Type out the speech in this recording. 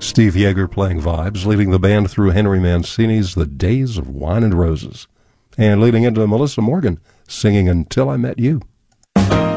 Steve Yeager playing vibes, leading the band through Henry Mancini's The Days of Wine and Roses, and leading into Melissa Morgan singing Until I Met You.